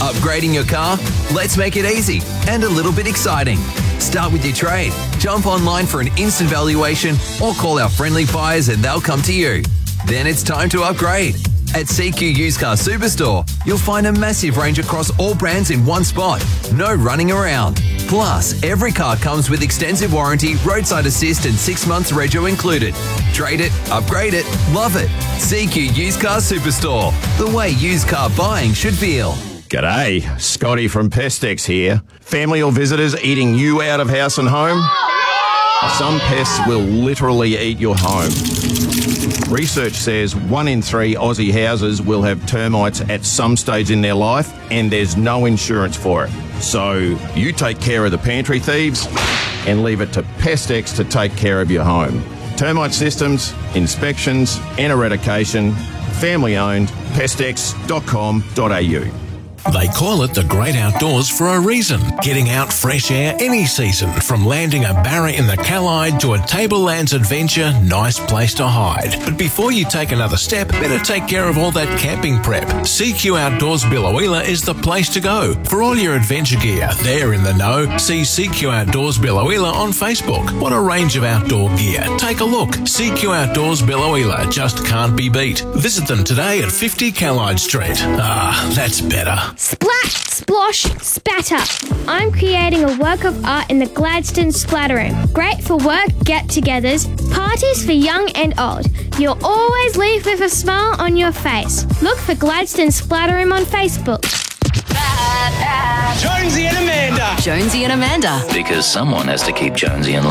Upgrading your car? Let's make it easy and a little bit exciting. Start with your trade. Jump online for an instant valuation or call our friendly buyers and they'll come to you. Then it's time to upgrade. At CQ Used Car Superstore, you'll find a massive range across all brands in one spot. No running around. Plus, every car comes with extensive warranty, roadside assist and 6 months rego included. Trade it, upgrade it, love it. CQ Used Car Superstore. The way used car buying should feel. G'day, Scotty from Pestex here. Family or visitors eating you out of house and home? Some pests will literally eat your home. Research says 1 in 3 Aussie houses will have termites at some stage in their life and there's no insurance for it. So you take care of the pantry thieves and leave it to Pestex to take care of your home. Termite systems, inspections and eradication. Family owned. Pestex.com.au. They call it the great outdoors for a reason. Getting out fresh air any season, from landing a barra in the Callide to a Tablelands adventure, nice place to hide. But before you take another step, better take care of all that camping prep. CQ Outdoors Biloela is the place to go. For all your adventure gear, they're in the know. See CQ Outdoors Biloela on Facebook. What a range of outdoor gear. Take a look. CQ Outdoors Biloela just can't be beat. Visit them today at 50 Callide Street. Ah, that's better. Splat, splosh, spatter. I'm creating a work of art in the Gladstone Splatter Room. Great for work get-togethers, parties for young and old. You'll always leave with a smile on your face. Look for Gladstone Splatter Room on Facebook. Jonesy and Amanda. Jonesy and Amanda. Because someone has to keep Jonesy in line.